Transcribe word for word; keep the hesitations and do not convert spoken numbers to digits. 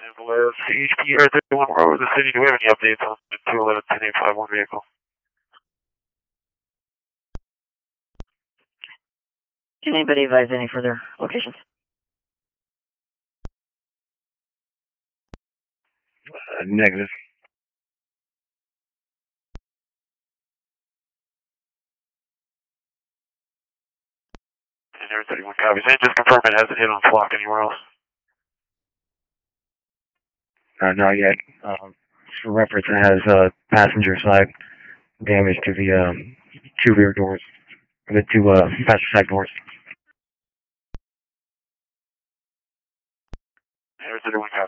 And Valero C H P Air thirty-one, where over the city, do we have any updates on the two eleven ten eight five one vehicle? Can anybody advise any further locations? Uh, negative. And Air thirty-one copies. And just confirm it hasn't hit on flock anywhere else. Uh, not yet. Um, for reference, it has uh, passenger side damage to the um, two rear doors, the two uh, passenger side doors. Air thirty-one